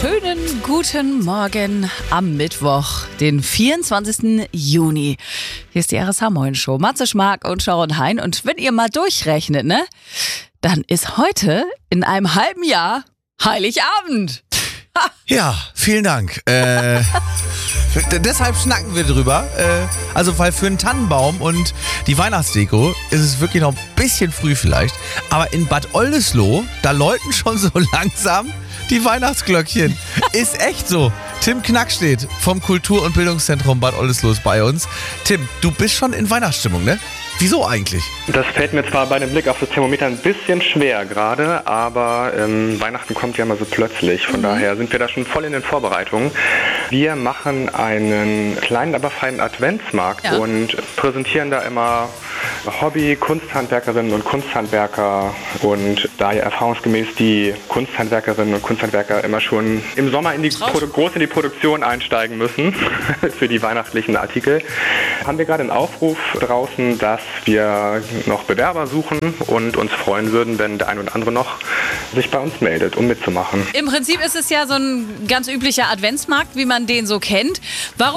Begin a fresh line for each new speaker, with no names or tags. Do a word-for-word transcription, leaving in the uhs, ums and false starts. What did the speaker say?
schönen guten Morgen am Mittwoch, den vierundzwanzigsten Juni. Hier ist die R S H-Morgen-Show. Matze Schmark und Sharon Hein. Und wenn ihr mal durchrechnet, ne, dann ist heute in einem halben Jahr Heiligabend. Ha.
Ja, vielen Dank. Äh, d- deshalb schnacken wir drüber. Äh, also, weil für einen Tannenbaum und die Weihnachtsdeko ist es wirklich noch ein bisschen früh vielleicht. Aber in Bad Oldesloe, da läuten schon so langsam die Weihnachtsglöckchen. Ist echt so. Tim Knackstedt vom Kultur- und Bildungszentrum Bad Oldesloe ist bei uns. Tim, du bist schon in Weihnachtsstimmung, ne? Wieso eigentlich?
Das fällt mir zwar bei dem Blick auf das Thermometer ein bisschen schwer gerade, aber ähm, Weihnachten kommt ja immer so plötzlich. Von mhm. daher sind wir da schon voll in den Vorbereitungen. Wir machen einen kleinen, aber feinen Adventsmarkt ja. und präsentieren da immer Hobby-Kunsthandwerkerinnen und Kunsthandwerker. Und da ja erfahrungsgemäß die Kunsthandwerkerinnen und Kunsthandwerker immer schon im Sommer in die Produ- groß in die Produktion einsteigen müssen für die weihnachtlichen Artikel, haben wir gerade einen Aufruf draußen, dass wir noch Bewerber suchen und uns freuen würden, wenn der ein oder andere noch sich bei uns meldet, um mitzumachen.
Im Prinzip ist es ja so ein ganz üblicher Adventsmarkt, wie man den so kennt. Warum